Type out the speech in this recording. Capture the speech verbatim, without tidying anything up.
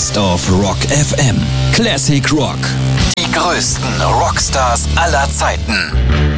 Best of Rock F M. Classic Rock. Die größten Rockstars aller Zeiten.